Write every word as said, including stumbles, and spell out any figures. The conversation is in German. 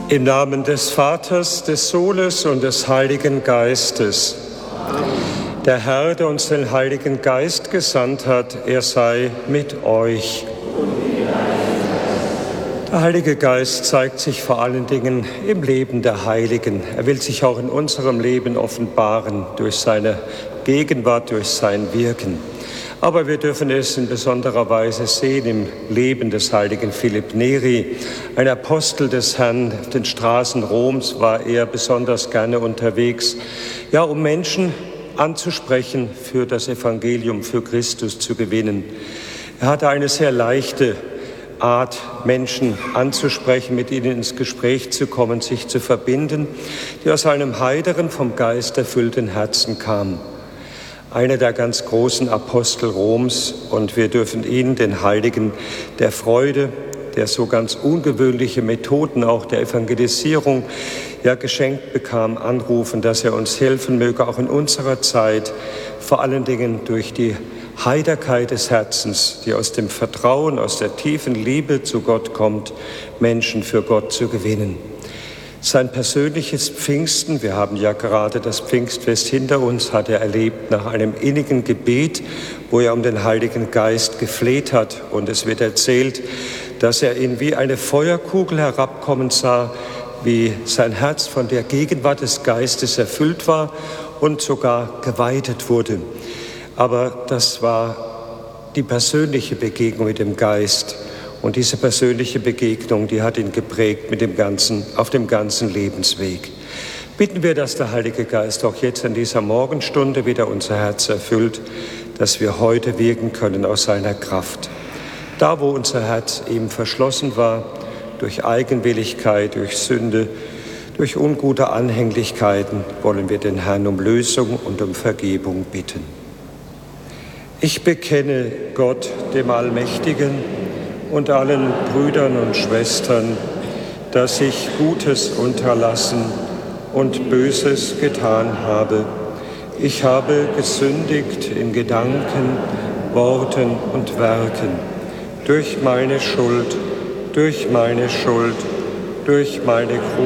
Im Namen des Vaters, des Sohnes und des Heiligen Geistes. Der Herr, der uns den Heiligen Geist gesandt hat, er sei mit euch. Der Heilige Geist zeigt sich vor allen Dingen im Leben der Heiligen. Er will sich auch in unserem Leben offenbaren durch seine Gegenwart, durch sein Wirken. Aber wir dürfen es in besonderer Weise sehen im Leben des heiligen Philipp Neri. Ein Apostel des Herrn, auf den Straßen Roms war er besonders gerne unterwegs, ja, um Menschen anzusprechen, für das Evangelium, für Christus zu gewinnen. Er hatte eine sehr leichte Art, Menschen anzusprechen, mit ihnen ins Gespräch zu kommen, sich zu verbinden, die aus einem heiteren, vom Geist erfüllten Herzen kam. Einer der ganz großen Apostel Roms, und wir dürfen ihn, den Heiligen der Freude, der so ganz ungewöhnliche Methoden auch der Evangelisierung ja geschenkt bekam, anrufen, dass er uns helfen möge, auch in unserer Zeit, vor allen Dingen durch die Heiterkeit des Herzens, die aus dem Vertrauen, aus der tiefen Liebe zu Gott kommt, Menschen für Gott zu gewinnen. Sein persönliches Pfingsten, wir haben ja gerade das Pfingstfest hinter uns, hat er erlebt nach einem innigen Gebet, wo er um den Heiligen Geist gefleht hat. Und es wird erzählt, dass er ihn wie eine Feuerkugel herabkommen sah, wie sein Herz von der Gegenwart des Geistes erfüllt war und sogar geweitet wurde. Aber das war die persönliche Begegnung mit dem Geist. Und diese persönliche Begegnung, die hat ihn geprägt mit dem ganzen, auf dem ganzen Lebensweg. Bitten wir, dass der Heilige Geist auch jetzt in dieser Morgenstunde wieder unser Herz erfüllt, dass wir heute wirken können aus seiner Kraft. Da, wo unser Herz ihm verschlossen war, durch Eigenwilligkeit, durch Sünde, durch ungute Anhänglichkeiten, wollen wir den Herrn um Lösung und um Vergebung bitten. Ich bekenne Gott, dem Allmächtigen, und allen Brüdern und Schwestern, dass ich Gutes unterlassen und Böses getan habe. Ich habe gesündigt in Gedanken, Worten und Werken, durch meine Schuld, durch meine Schuld, durch meine